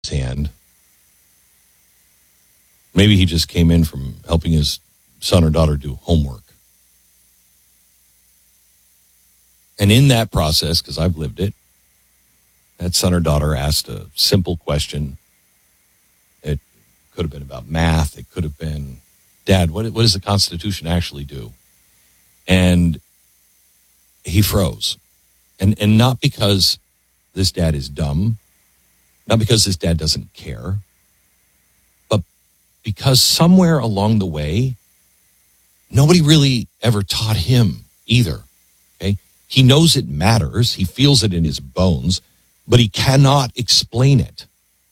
hand. Maybe he just came in from helping his son or daughter do homework. And in that process, because I've lived it, that son or daughter asked a simple question. It could have been about math. It could have been, Dad, what does the Constitution actually do? And he froze. And not because this dad is dumb, not because this dad doesn't care, but because somewhere along the way, nobody really ever taught him either. Okay? He knows it matters. He feels it in his bones, but he cannot explain it.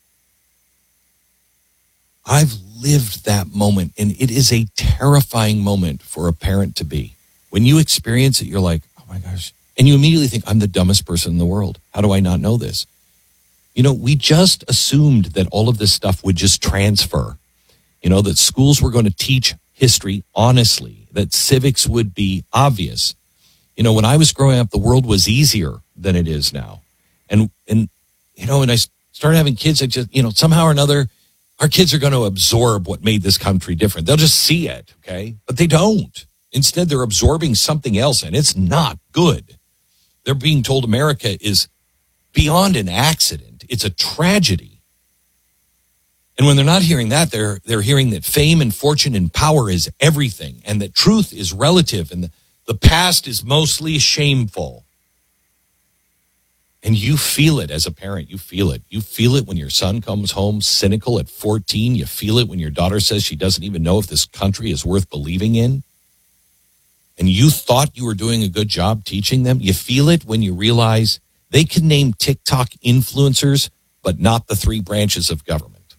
I've lived that moment, and it is a terrifying moment for a parent to be. When you experience it, you're like, oh my gosh. And you immediately think, I'm the dumbest person in the world. How do I not know this? You know, we just assumed that all of this stuff would just transfer. You know, that schools were going to teach history honestly, that civics would be obvious. You know, when I was growing up, the world was easier than it is now. And you know, when I started having kids, I just, you know, somehow or another, our kids are going to absorb what made this country different. They'll just see it, okay? But they don't. Instead, they're absorbing something else, and it's not good. They're being told America is beyond an accident. It's a tragedy. And when they're not hearing that, they're hearing that fame and fortune and power is everything, and that truth is relative, and the past is mostly shameful. And you feel it as a parent. You feel it. You feel it when your son comes home cynical at 14. You feel it when your daughter says she doesn't even know if this country is worth believing in. And you thought you were doing a good job teaching them. You feel it when you realize they can name TikTok influencers, but not the 3 branches of government.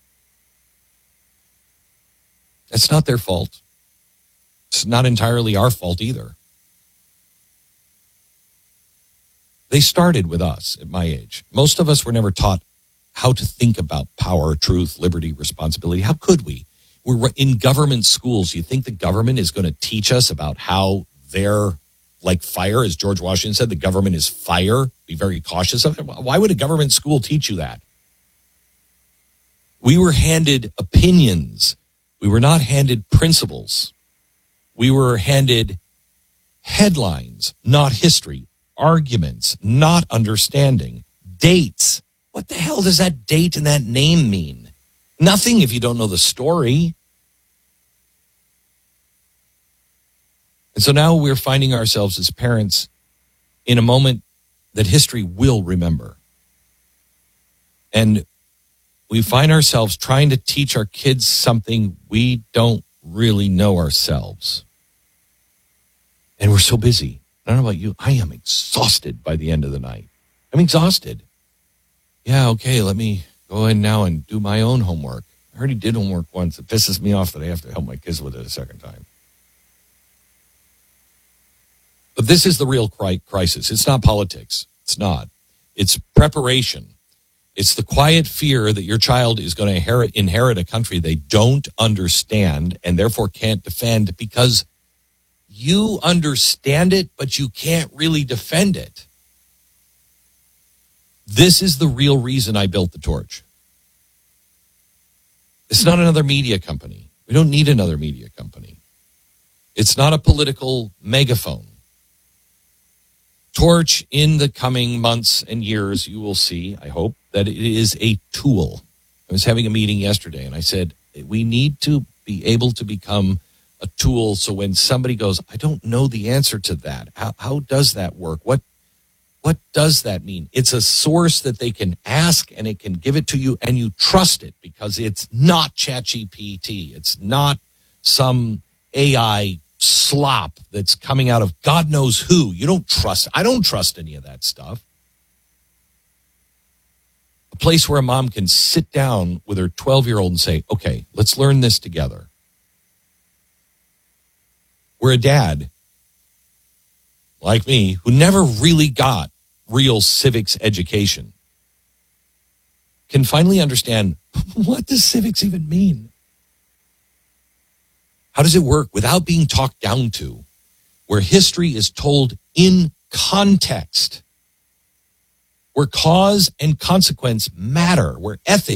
That's not their fault. It's not entirely our fault either. They started with us at my age. Most of us were never taught how to think about power, truth, liberty, responsibility. How could we? We're in government schools. You think the government is going to teach us about how they're like fire? As George Washington said, the government is fire. Be very cautious of it. Why would a government school teach you that? We were handed opinions. We were not handed principles. We were handed headlines, not history. Arguments, not understanding. Dates. What the hell does that date and that name mean? Nothing if you don't know the story. And so now we're finding ourselves as parents in a moment that history will remember. And we find ourselves trying to teach our kids something we don't really know ourselves. And we're so busy. I don't know about you. I am exhausted by the end of the night. I'm exhausted. Yeah, okay, let me go in now and do my own homework. I already did homework once. It pisses me off that I have to help my kids with it a second time. But this is the real crisis. It's not politics. It's not. It's preparation. It's the quiet fear that your child is going to inherit a country they don't understand and therefore can't defend because you understand it, but you can't really defend it. This is the real reason I built The Torch. It's not another media company. We don't need another media company. It's not a political megaphone. Torch, in the coming months and years, you will see, I hope, that it is a tool. I was having a meeting yesterday, and I said, we need to be able to become a tool so when somebody goes, I don't know the answer to that. How does that work? What does that mean? It's a source that they can ask and it can give it to you and you trust it because it's not ChatGPT. It's not some AI slop that's coming out of God knows who. You don't trust. I don't trust any of that stuff. A place where a mom can sit down with her 12-year-old and say, okay, let's learn this together. Where a dad, like me, who never really got real civics education, can finally understand, what does civics even mean? How does it work without being talked down to? Where history is told in context. where cause and consequence matter, where ethics